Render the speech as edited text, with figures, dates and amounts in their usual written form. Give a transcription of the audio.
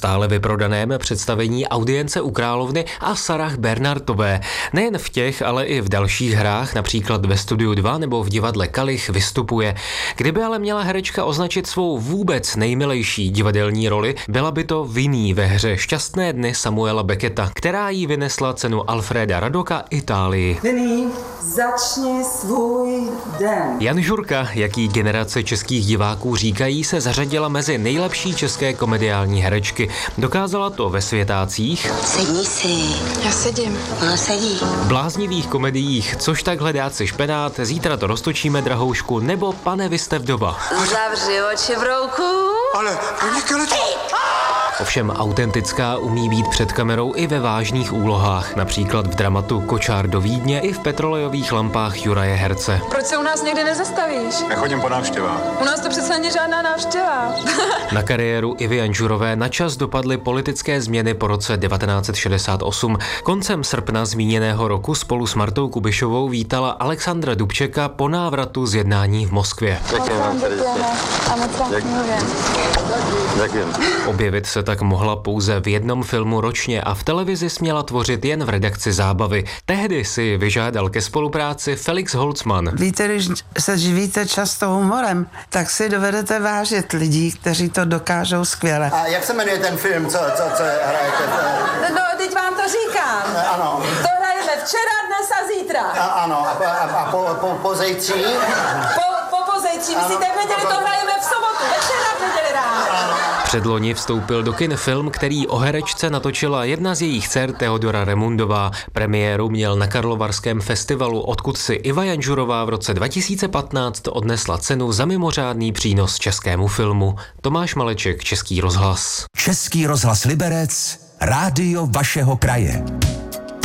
stále vyprodaném představení Audience u královny a Sarah Bernardové. Nejen v těch, ale i v dalších hrách, například ve Studiu 2 nebo v divadle Kalich, vystupuje. Kdyby ale měla herečka označit svou vůbec nejmilejší divadelní roli, byla by to Vinnie ve hře Šťastné dny Samuela Becketa, která jí vynesla cenu Alfreda Radoka Itálii. Vinnie, začni svůj den. Jan Žurka, jaký generace českých diváků říkají, se zařadila mezi nejlepší české komediální herečky. Dokázala to ve Světácích. Sedni si. Já sedím. Ona sedí. V bláznivých komediích Což tak hledáci špenát, Zítra to roztočíme, drahoušku, nebo Pane, vy jste vdova. Zavři oči, brouku. Ale pronikali to... Ovšem autentická umí být před kamerou i ve vážných úlohách, například v dramatu Kočár do Vídně i v petrolejových lampách Juraje Herce. Proč se u nás někdy nezastavíš? Nechodím po návštěvách. U nás to přece není žádná návštěva. Na kariéru Ivy Janžurové načas dopadly politické změny po roce 1968. Koncem srpna zmíněného roku spolu s Martou Kubišovou vítala Alexandra Dubčeka po návratu z jednání v Moskvě. Objevit se tak mohla pouze v jednom filmu ročně a v televizi směla tvořit jen v redakci Zábavy. Tehdy si vyžádal ke spolupráci Felix Holzmann. Víte, když se živíte často humorem, tak si dovedete vážit lidí, kteří to dokážou skvěle. A jak se jmenuje ten film, co hrajete? No, teď vám to říkám. Ano. To hrajeme včera, dnes a zítra. Ano, a po zejtří? Po zejtří, myslíte v neděli, to hrajeme v sobotu, večera v neděli ráno. Předloni vstoupil do kin film, který o herečce natočila jedna z jejich dcer Teodora Remundová. Premiéru měl na Karlovarském festivalu, odkud si Iva Janžurová v roce 2015 odnesla cenu za mimořádný přínos českému filmu. Tomáš Maleček, Český rozhlas. Český rozhlas Liberec, rádio vašeho kraje.